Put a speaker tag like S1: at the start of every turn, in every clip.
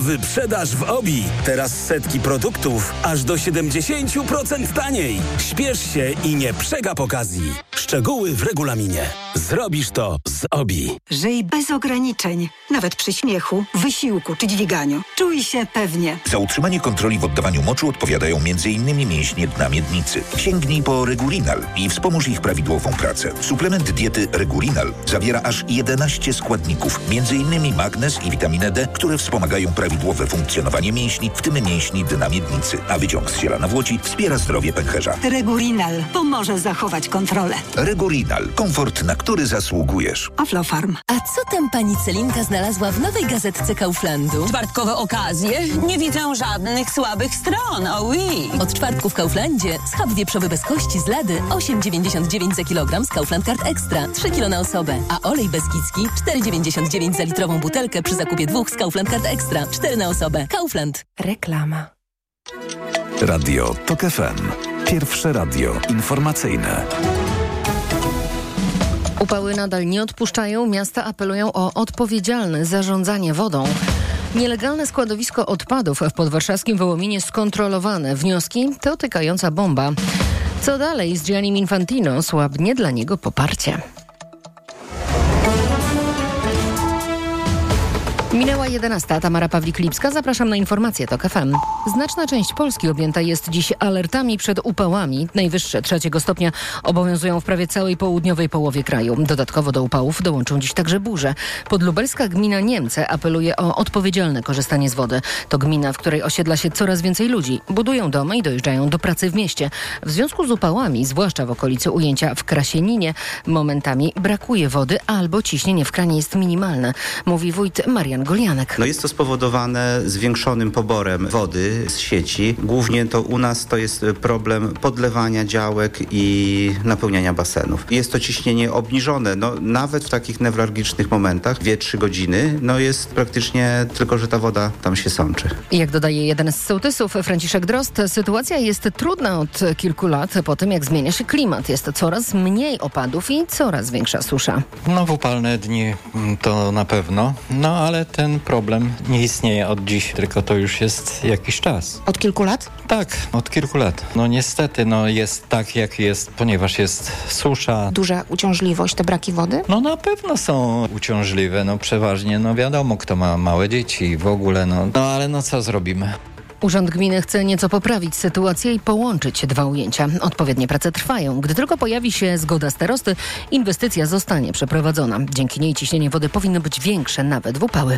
S1: Wyprzedaż w OBI. Teraz setki produktów aż do 70% taniej. Śpiesz się i nie przegap okazji. Szczegóły w regulaminie. Zrobisz to z OBI.
S2: Żyj bez ograniczeń. Nawet przy śmiechu, wysiłku czy dźwiganiu. Czuj się pewnie.
S3: Za utrzymanie kontroli w oddawaniu moczu odpowiadają m.in. mięśnie dna miednicy. Sięgnij po Regulinal i wspomóż ich prawidłową pracę. Suplement diety Regulinal zawiera aż 11 składników, m.in. magnez i witaminę D, które wspomagają prawidłowe funkcjonowanie mięśni, w tym mięśni dna miednicy. A wyciąg z ziela nawłoci wspiera zdrowie pęcherza.
S2: Regulinal pomoże zachować kontrolę.
S3: Regulinal. Komfort, na który zasługujesz.
S2: Aflofarm.
S4: A co tam pani Celinka znalazła w nowej gazetce Kauflandu?
S5: Czwartkowe okazje? Nie widzę żadnych słabych stron, oui.
S4: Od czwartku w Kauflandzie schab wieprzowy bez kości z lady 8,99 za kilogram z Kaufland Card Extra, 3 kg na osobę. A olej beskidzki 4,99 za litrową butelkę przy zakupie 2 z Kaufland Card Extra, 4 na osobę. Kaufland. Reklama.
S6: Radio TOK FM. Pierwsze radio informacyjne.
S7: Upały nadal nie odpuszczają. Miasta apelują o odpowiedzialne zarządzanie wodą. Nielegalne składowisko odpadów w podwarszawskim Wołominie skontrolowane. Wnioski to tykająca bomba. Co dalej z Giannim Infantino? Słabnie dla niego poparcie. Minęła 11. Tamara Pawlik-Lipska. Zapraszam na informacje TOK FM. Znaczna część Polski objęta jest dziś alertami przed upałami. Najwyższe 3 stopnia obowiązują w prawie całej południowej połowie kraju. Dodatkowo do upałów dołączą dziś także burze. Podlubelska gmina Niemce apeluje o odpowiedzialne korzystanie z wody. To gmina, w której osiedla się coraz więcej ludzi. Budują domy i dojeżdżają do pracy w mieście. W związku z upałami, zwłaszcza w okolicy Ujęcia w Krasieninie, momentami brakuje wody albo ciśnienie w kranie jest minimalne, mówi wójt Marian Golianek.
S8: Jest to spowodowane zwiększonym poborem wody z sieci. Głównie to u nas to jest problem podlewania działek i napełniania basenów. Jest to ciśnienie obniżone, nawet w takich newralgicznych momentach, 2-3 godziny, jest praktycznie tylko, że ta woda tam się sączy.
S7: Jak dodaje jeden z sołtysów, Franciszek Drozd, sytuacja jest trudna od kilku lat po tym, jak zmienia się klimat. Jest coraz mniej opadów i coraz większa susza.
S9: W upalne dni to na pewno, ale ten problem nie istnieje od dziś, tylko to już jest jakiś czas.
S10: Od kilku lat?
S9: Tak, od kilku lat. Niestety, jest tak jak jest, ponieważ jest susza.
S10: Duża uciążliwość, te braki wody?
S9: Na pewno są uciążliwe, przeważnie, wiadomo, kto ma małe dzieci w ogóle, ale co zrobimy?
S7: Urząd Gminy chce nieco poprawić sytuację i połączyć dwa ujęcia. Odpowiednie prace trwają. Gdy tylko pojawi się zgoda starosty, inwestycja zostanie przeprowadzona. Dzięki niej ciśnienie wody powinno być większe nawet w upały.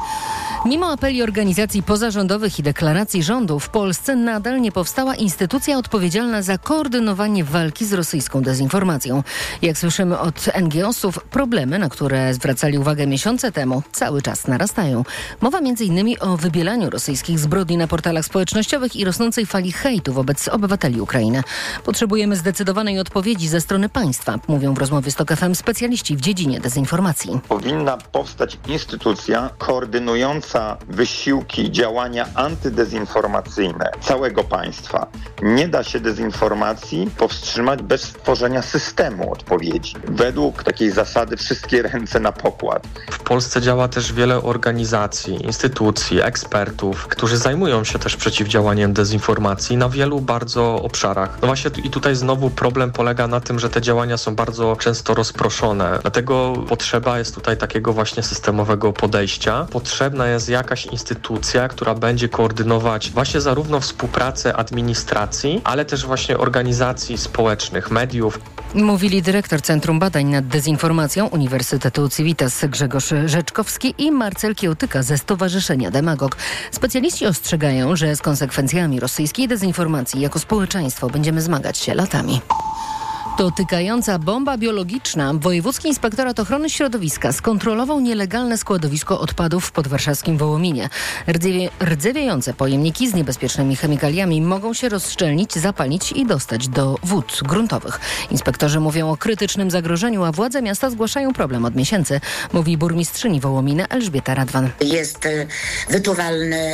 S7: Mimo apeli organizacji pozarządowych i deklaracji rządu, w Polsce nadal nie powstała instytucja odpowiedzialna za koordynowanie walki z rosyjską dezinformacją. Jak słyszymy od NGO-sów, problemy, na które zwracali uwagę miesiące temu, cały czas narastają. Mowa m.in. o wybielaniu rosyjskich zbrodni na portalach społecznościowych i rosnącej fali hejtu wobec obywateli Ukrainy. Potrzebujemy zdecydowanej odpowiedzi ze strony państwa, mówią w rozmowie z TOK FM specjaliści w dziedzinie dezinformacji.
S11: Powinna powstać instytucja koordynująca wysiłki, działania antydezinformacyjne całego państwa. Nie da się dezinformacji powstrzymać bez stworzenia systemu odpowiedzi. Według takiej zasady wszystkie ręce na pokład.
S12: W Polsce działa też wiele organizacji, instytucji, ekspertów, którzy zajmują się też przeciwdziałaniem dezinformacji na wielu bardzo obszarach. Właśnie i tutaj znowu problem polega na tym, że te działania są bardzo często rozproszone. Dlatego potrzeba jest tutaj takiego właśnie systemowego podejścia. Potrzebna jest jakaś instytucja, która będzie koordynować właśnie zarówno współpracę administracji, ale też właśnie organizacji społecznych, mediów.
S7: Mówili dyrektor Centrum Badań nad Dezinformacją Uniwersytetu Civitas Grzegorz Rzeczkowski i Marcel Kiełtyka ze Stowarzyszenia Demagog. Specjaliści ostrzegają, że z konsekwencjami rosyjskiej dezinformacji jako społeczeństwo będziemy zmagać się latami. To tykająca bomba biologiczna. Wojewódzki Inspektorat Ochrony Środowiska skontrolował nielegalne składowisko odpadów w podwarszawskim Wołominie. Rdzewiejące pojemniki z niebezpiecznymi chemikaliami mogą się rozszczelnić, zapalić i dostać do wód gruntowych. Inspektorzy mówią o krytycznym zagrożeniu, a władze miasta zgłaszają problem od miesięcy, mówi burmistrzyni Wołomina Elżbieta Radwan.
S13: Jest wyczuwalny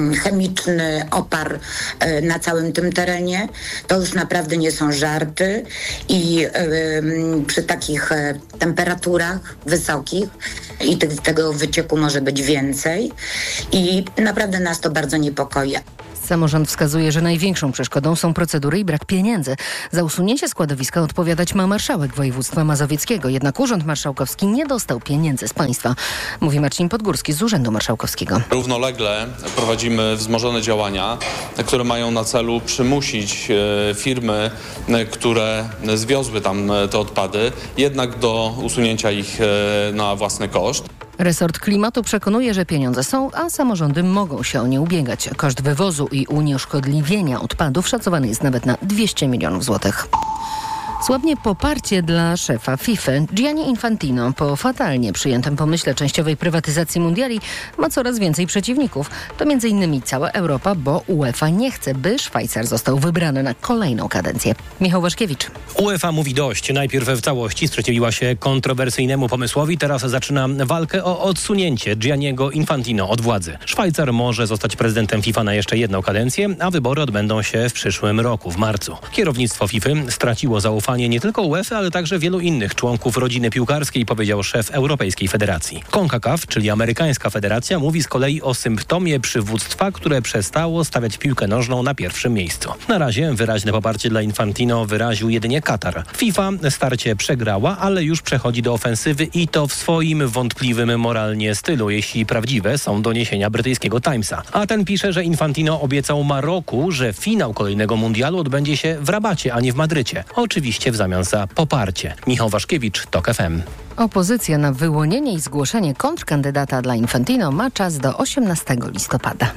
S13: chemiczny opar na całym tym terenie. To już naprawdę nie są żarty. i przy takich temperaturach wysokich i tego wycieku może być więcej i naprawdę nas to bardzo niepokoi.
S7: Samorząd wskazuje, że największą przeszkodą są procedury i brak pieniędzy. Za usunięcie składowiska odpowiadać ma marszałek województwa mazowieckiego, jednak Urząd Marszałkowski nie dostał pieniędzy z państwa, mówi Marcin Podgórski z Urzędu Marszałkowskiego.
S14: Równolegle prowadzimy wzmożone działania, które mają na celu przymusić firmy, które zwiozły tam te odpady, jednak do usunięcia ich na własny koszt.
S7: Resort Klimatu przekonuje, że pieniądze są, a samorządy mogą się o nie ubiegać. Koszt wywozu i unieszkodliwienia odpadów szacowany jest nawet na 200 milionów złotych. Słabnie poparcie dla szefa FIFA. Gianni Infantino po fatalnie przyjętym pomyśle częściowej prywatyzacji mundiali ma coraz więcej przeciwników. To m.in. cała Europa, bo UEFA nie chce, by Szwajcar został wybrany na kolejną kadencję. Michał Waszkiewicz.
S15: UEFA mówi dość. Najpierw w całości sprzeciwiła się kontrowersyjnemu pomysłowi, teraz zaczyna walkę o odsunięcie Gianniego Infantino od władzy. Szwajcar może zostać prezydentem FIFA na jeszcze jedną kadencję, a wybory odbędą się w przyszłym roku, w marcu. Kierownictwo FIFA straciło zaufanie nie tylko UEFA, ale także wielu innych członków rodziny piłkarskiej, powiedział szef Europejskiej Federacji. CONCACAF, czyli amerykańska federacja, mówi z kolei o symptomie przywództwa, które przestało stawiać piłkę nożną na pierwszym miejscu. Na razie wyraźne poparcie dla Infantino wyraził jedynie Katar. FIFA starcie przegrała, ale już przechodzi do ofensywy i to w swoim wątpliwym moralnie stylu, jeśli prawdziwe są doniesienia brytyjskiego Timesa. A ten pisze, że Infantino obiecał Maroku, że finał kolejnego mundialu odbędzie się w Rabacie, a nie w Madrycie. Oczywiście w zamian za poparcie. Michał Waszkiewicz, TOK FM.
S7: Opozycja na wyłonienie i zgłoszenie kontrkandydata dla Infantino ma czas do 18 listopada.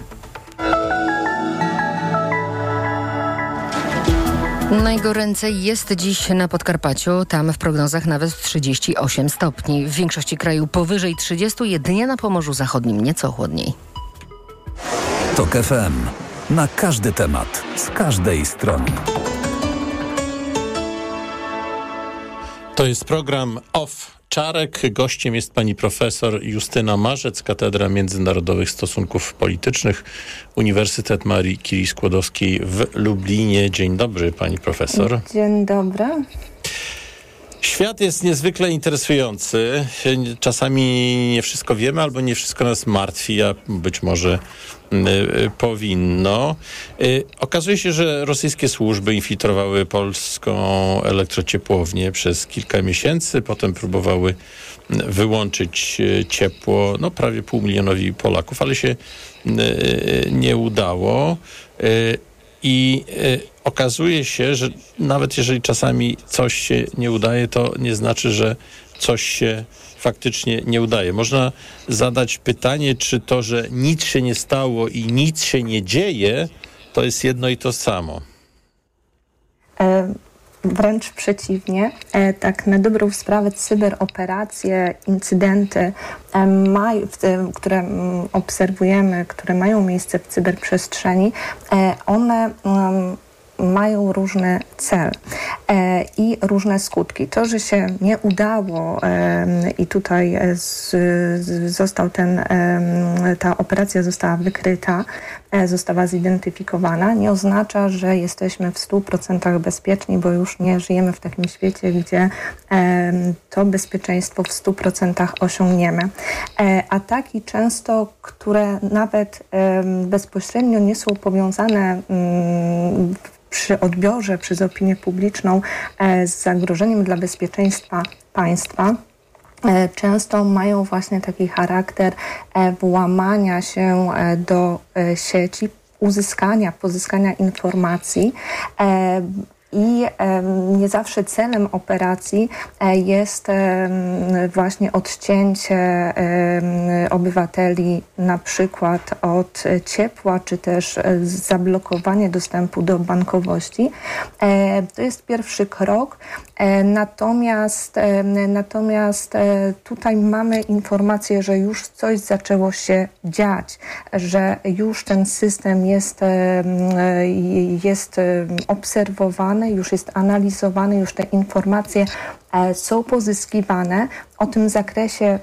S7: Najgoręcej jest dziś na Podkarpaciu. Tam w prognozach nawet 38 stopni. W większości kraju powyżej 30, jedynie na Pomorzu Zachodnim nieco chłodniej.
S6: TOK FM. Na każdy temat, z każdej strony.
S16: To jest program Off-Czarek. Gościem jest pani profesor Justyna Marzec, Katedra Międzynarodowych Stosunków Politycznych, Uniwersytet Marii Curie-Skłodowskiej w Lublinie. Dzień dobry, pani profesor.
S17: Dzień dobry.
S16: Świat jest niezwykle interesujący. Czasami nie wszystko wiemy, albo nie wszystko nas martwi, a być może powinno. Okazuje się, że rosyjskie służby infiltrowały polską elektrociepłownię przez kilka miesięcy, potem próbowały wyłączyć ciepło prawie 500 000 Polaków, ale się nie udało. I okazuje się, że nawet jeżeli czasami coś się nie udaje, to nie znaczy, że coś się faktycznie nie udaje. Można zadać pytanie, czy to, że nic się nie stało i nic się nie dzieje, to jest jedno i to samo.
S17: Wręcz przeciwnie. Tak na dobrą sprawę cyberoperacje, incydenty, które obserwujemy, które mają miejsce w cyberprzestrzeni, one mają różny cel i różne skutki. To, że się nie udało i tutaj ta operacja została wykryta, została zidentyfikowana, nie oznacza, że jesteśmy w 100% bezpieczni, bo już nie żyjemy w takim świecie, gdzie to bezpieczeństwo w 100% osiągniemy. Ataki często, które nawet bezpośrednio nie są powiązane przy odbiorze przez opinię publiczną z zagrożeniem dla bezpieczeństwa państwa, często mają właśnie taki charakter włamania się do sieci, pozyskania informacji. I nie zawsze celem operacji jest właśnie odcięcie obywateli na przykład od ciepła, czy też zablokowanie dostępu do bankowości. To jest pierwszy krok. Natomiast tutaj mamy informację, że już coś zaczęło się dziać, że już ten system jest obserwowany, już jest analizowany, już te informacje są pozyskiwane. O tym zakresie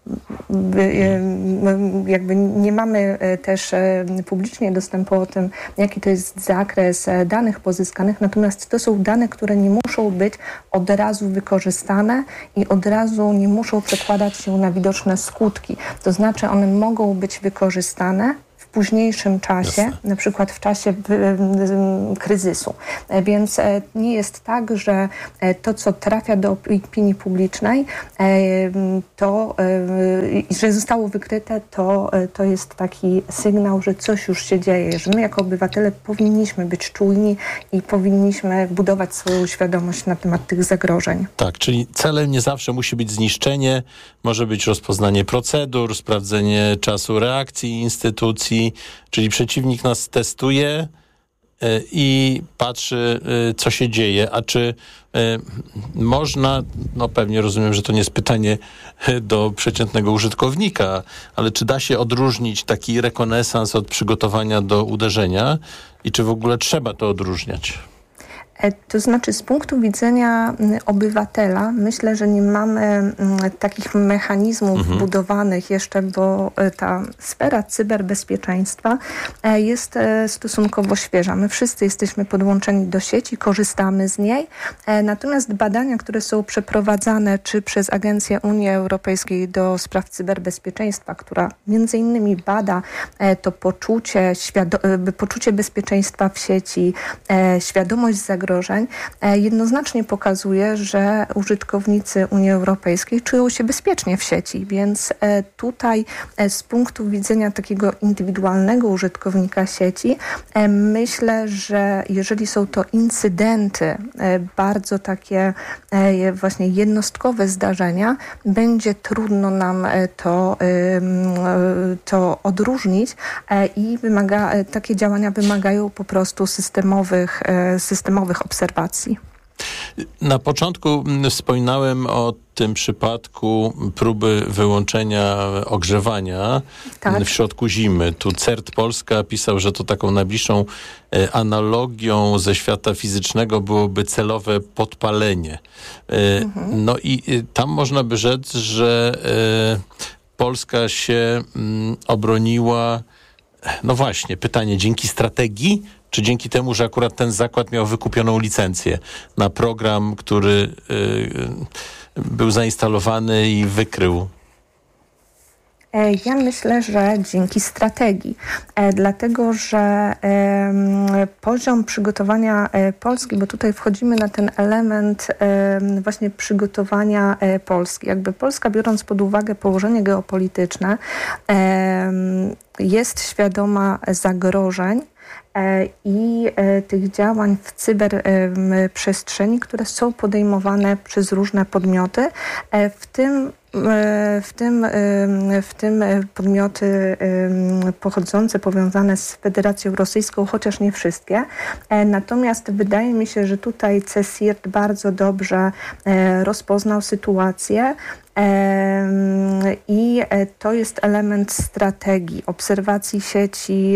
S17: jakby nie mamy też publicznie dostępu o tym, jaki to jest zakres danych pozyskanych, natomiast to są dane, które nie muszą być od razu wykorzystane i od razu nie muszą przekładać się na widoczne skutki. To znaczy one mogą być wykorzystane w późniejszym czasie, na przykład w czasie kryzysu. Więc nie jest tak, że to, co trafia do opinii publicznej, to, że zostało wykryte, to jest taki sygnał, że coś już się dzieje, że my jako obywatele powinniśmy być czujni i powinniśmy budować swoją świadomość na temat tych zagrożeń.
S16: Tak, czyli celem nie zawsze musi być zniszczenie, może być rozpoznanie procedur, sprawdzenie czasu reakcji instytucji, czyli przeciwnik nas testuje i patrzy, co się dzieje. A czy można, no pewnie rozumiem, że to nie jest pytanie do przeciętnego użytkownika, ale czy da się odróżnić taki rekonesans od przygotowania do uderzenia i czy w ogóle trzeba to odróżniać?
S17: To znaczy z punktu widzenia obywatela myślę, że nie mamy takich mechanizmów budowanych jeszcze, bo ta sfera cyberbezpieczeństwa jest stosunkowo świeża. My wszyscy jesteśmy podłączeni do sieci, korzystamy z niej, natomiast badania, które są przeprowadzane czy przez Agencję Unii Europejskiej do spraw cyberbezpieczeństwa, która między innymi bada to poczucie bezpieczeństwa w sieci, świadomość zagrożeń, jednoznacznie pokazuje, że użytkownicy Unii Europejskiej czują się bezpiecznie w sieci, więc tutaj z punktu widzenia takiego indywidualnego użytkownika sieci myślę, że jeżeli są to incydenty, bardzo takie właśnie jednostkowe zdarzenia, będzie trudno nam to odróżnić i takie działania wymagają po prostu systemowych obserwacji.
S16: Na początku wspominałem o tym przypadku próby wyłączenia ogrzewania w środku zimy. Tu CERT Polska pisał, że to taką najbliższą analogią ze świata fizycznego byłoby celowe podpalenie. No i tam można by rzec, że Polska się obroniła. No właśnie, pytanie, dzięki strategii, czy dzięki temu, że akurat ten zakład miał wykupioną licencję na program, który był zainstalowany i wykrył?
S17: Ja myślę, że dzięki strategii, dlatego że poziom przygotowania Polski, bo tutaj wchodzimy na ten element właśnie przygotowania Polski. Jakby Polska, biorąc pod uwagę położenie geopolityczne, jest świadoma zagrożeń i tych działań w cyberprzestrzeni, które są podejmowane przez różne podmioty, w tym podmioty pochodzące, powiązane z Federacją Rosyjską, chociaż nie wszystkie. Natomiast wydaje mi się, że tutaj CSIRT bardzo dobrze rozpoznał sytuację i to jest element strategii, obserwacji sieci,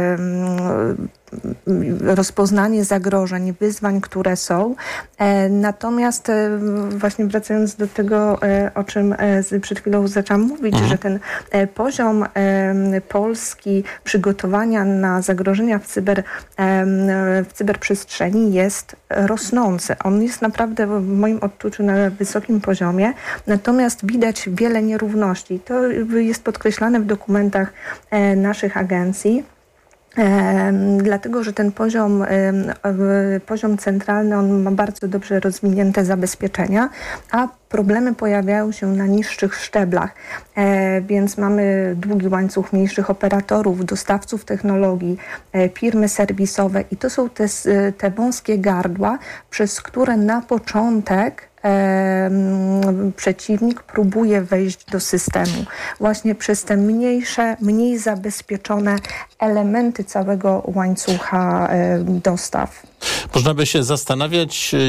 S17: rozpoznanie zagrożeń, wyzwań, które są. Natomiast właśnie wracając do tego, o czym przed chwilą zaczęłam mówić, że ten poziom Polski przygotowania na zagrożenia w cyberprzestrzeni jest rosnący. On jest naprawdę w moim odczuciu na wysokim poziomie, natomiast widać wiele nierówności. To jest podkreślane w dokumentach naszych agencji. Dlatego, że ten poziom centralny, on ma bardzo dobrze rozwinięte zabezpieczenia, a problemy pojawiają się na niższych szczeblach, więc mamy długi łańcuch mniejszych operatorów, dostawców technologii, firmy serwisowe i to są te wąskie gardła, przez które na początek przeciwnik próbuje wejść do systemu. Właśnie przez te mniej zabezpieczone elementy całego łańcucha dostaw.
S16: Można by się zastanawiać,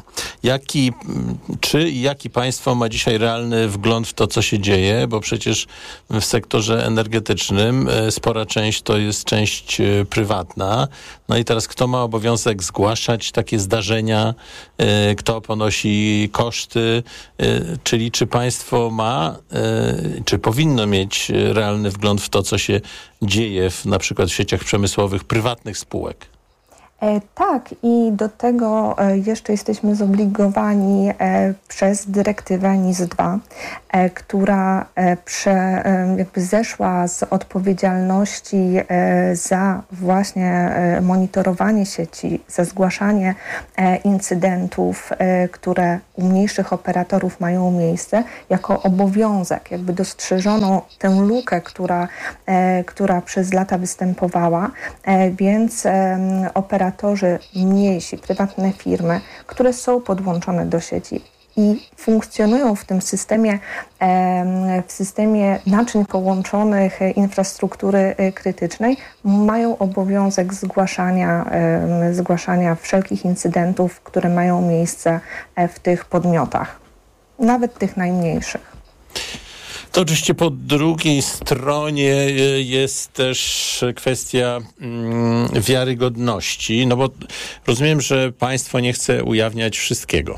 S16: Jaki państwo ma dzisiaj realny wgląd w to, co się dzieje, bo przecież w sektorze energetycznym spora część to jest część prywatna. No i teraz kto ma obowiązek zgłaszać takie zdarzenia, kto ponosi koszty, czyli czy państwo ma, czy powinno mieć realny wgląd w to, co się dzieje na przykład w sieciach przemysłowych prywatnych spółek?
S17: Tak, i do tego jeszcze jesteśmy zobligowani przez dyrektywę NIS-2, która jakby zeszła z odpowiedzialności za właśnie monitorowanie sieci, za zgłaszanie incydentów, które u mniejszych operatorów mają miejsce, jako obowiązek. Jakby dostrzeżono tę lukę, która przez lata występowała, więc operatorzy mniejsi, prywatne firmy, które są podłączone do sieci i funkcjonują w tym systemie naczyń połączonych infrastruktury krytycznej, mają obowiązek zgłaszania wszelkich incydentów, które mają miejsce w tych podmiotach, nawet tych najmniejszych.
S16: To oczywiście po drugiej stronie jest też kwestia wiarygodności, no bo rozumiem, że państwo nie chce ujawniać wszystkiego.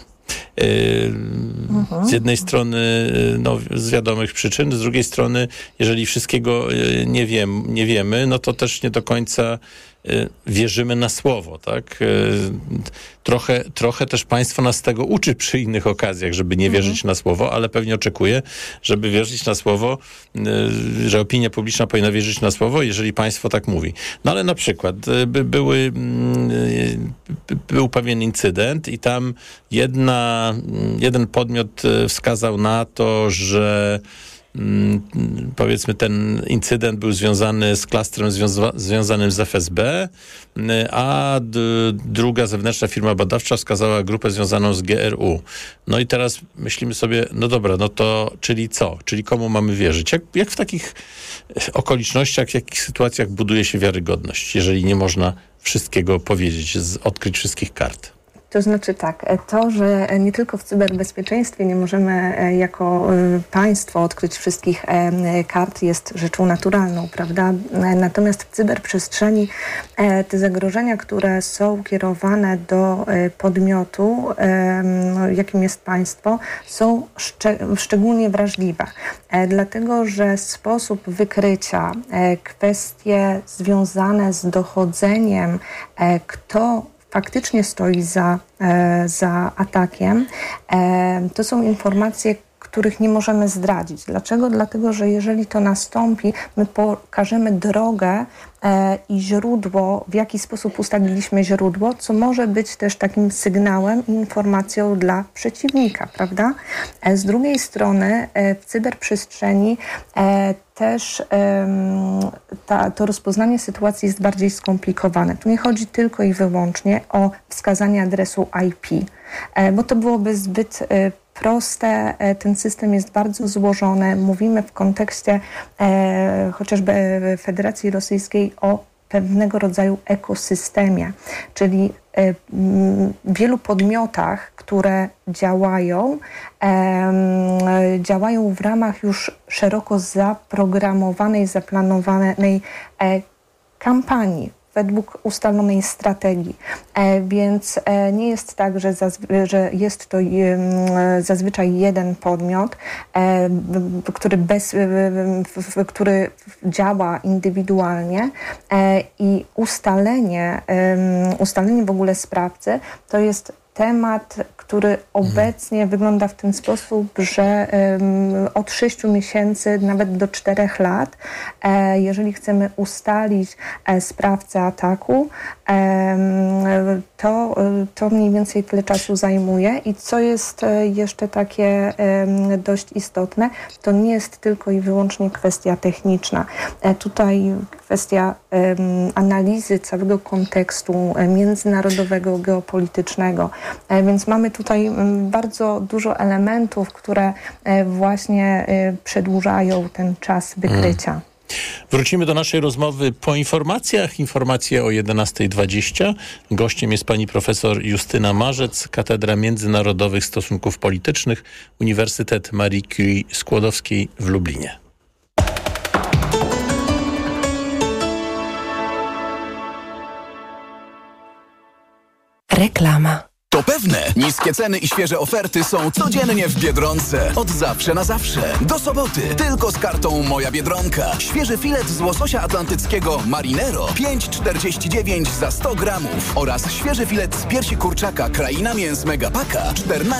S16: Z jednej strony z wiadomych przyczyn, z drugiej strony, jeżeli wszystkiego nie wiemy, no to też nie do końca wierzymy na słowo, tak? Trochę też państwo nas tego uczy przy innych okazjach, żeby nie wierzyć na słowo, ale pewnie oczekuje, żeby wierzyć na słowo, że opinia publiczna powinna wierzyć na słowo, jeżeli państwo tak mówi. No ale na przykład był pewien incydent i tam jeden podmiot wskazał na to, że powiedzmy ten incydent był związany z klastrem związanym z FSB, a druga zewnętrzna firma badawcza wskazała grupę związaną z GRU. No i teraz myślimy sobie, no dobra, no to czyli co? Czyli komu mamy wierzyć? Jak w takich okolicznościach, w jakich sytuacjach buduje się wiarygodność, jeżeli nie można wszystkiego powiedzieć, odkryć wszystkich kart?
S17: To znaczy tak, to, że nie tylko w cyberbezpieczeństwie nie możemy jako państwo odkryć wszystkich kart, jest rzeczą naturalną, prawda? Natomiast w cyberprzestrzeni te zagrożenia, które są kierowane do podmiotu, jakim jest państwo, są szczególnie wrażliwe. Dlatego, że sposób wykrycia, kwestie związane z dochodzeniem, kto faktycznie stoi za atakiem, to są informacje, których nie możemy zdradzić. Dlaczego? Dlatego, że jeżeli to nastąpi, my pokażemy drogę i źródło, w jaki sposób ustaliliśmy źródło, co może być też takim sygnałem i informacją dla przeciwnika, prawda? Z drugiej strony w cyberprzestrzeni też to rozpoznanie sytuacji jest bardziej skomplikowane. Tu nie chodzi tylko i wyłącznie o wskazanie adresu IP, bo to byłoby zbyt proste. Ten system jest bardzo złożony. Mówimy w kontekście chociażby Federacji Rosyjskiej o pewnego rodzaju ekosystemie, czyli wielu podmiotach, które działają w ramach już szeroko zaprogramowanej, zaplanowanej kampanii, według ustalonej strategii. Więc nie jest tak, że jest to zazwyczaj jeden podmiot, który działa indywidualnie i ustalenie w ogóle sprawcy to jest temat, który obecnie wygląda w ten sposób, że od 6 miesięcy nawet do 4 lat, jeżeli chcemy ustalić sprawcę ataku, to mniej więcej tyle czasu zajmuje. I co jest jeszcze takie dość istotne, to nie jest tylko i wyłącznie kwestia techniczna. Tutaj kwestia analizy całego kontekstu międzynarodowego, geopolitycznego. Więc mamy tutaj bardzo dużo elementów, które właśnie przedłużają ten czas wykrycia.
S16: Wrócimy do naszej rozmowy po informacjach. Informacje o 11:20. Gościem jest pani profesor Justyna Marzec, Katedra Międzynarodowych Stosunków Politycznych, Uniwersytet Marii Curie Skłodowskiej w Lublinie.
S10: Reklama.
S18: To pewne, niskie ceny i świeże oferty są codziennie w Biedronce. Od zawsze na zawsze. Do soboty tylko z kartą Moja Biedronka. Świeży filet z łososia atlantyckiego Marinero 5,49 za 100 gramów. Oraz świeży filet z piersi kurczaka Kraina Mięs Megapaka 14